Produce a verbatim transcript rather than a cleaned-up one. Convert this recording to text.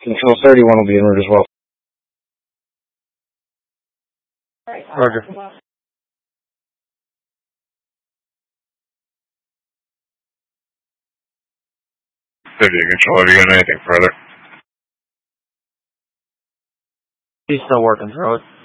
Control thirty-one will be en route as well. Roger. thirty Control, are you doing anything further? He's still working through it.